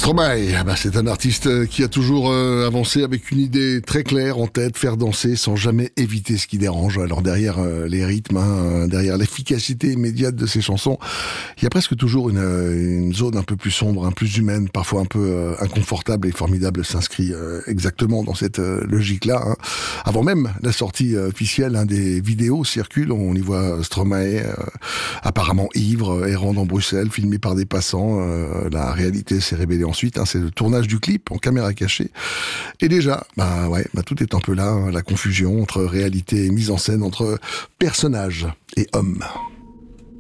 Stromae, c'est un artiste qui a toujours avancé avec une idée très claire en tête, faire danser sans jamais éviter ce qui dérange. Alors derrière les rythmes, derrière l'efficacité immédiate de ses chansons, il y a presque toujours une zone un peu plus sombre, plus humaine, parfois un peu inconfortable et formidable s'inscrit exactement dans cette logique-là. Avant même la sortie officielle, des vidéos circulent, on y voit Stromae apparemment ivre, errant dans Bruxelles, filmé par des passants. La réalité s'est révélée ensuite, c'est le tournage du clip en caméra cachée. Et déjà, tout est un peu là, la confusion entre réalité et mise en scène, entre personnages et hommes.